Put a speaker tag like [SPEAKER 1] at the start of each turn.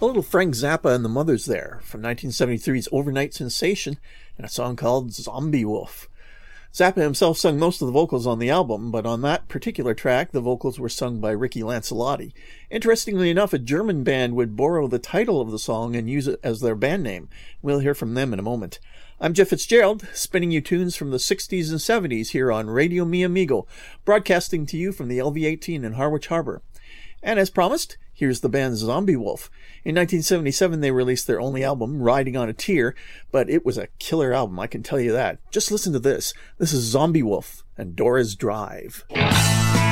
[SPEAKER 1] A little Frank Zappa and the Mothers there, from 1973's Overnight Sensation, and a song called Zombie Wolf. Zappa himself sung most of the vocals on the album, but on that particular track, the vocals were sung by Ricky Lancelotti. Interestingly enough, a German band would borrow the title of the song and use it as their band name. We'll hear from them in a moment. I'm Jeff Fitzgerald, spinning you tunes from the 60s and 70s here on Radio Mi Amigo, broadcasting to you from the LV-18 in Harwich Harbour. And as promised, here's the band Zombie Wolf. In 1977, they released their only album, Riding on a Tear, but it was a killer album, I can tell you that. Just listen to this. This is Zombie Wolf and Dora's Drive.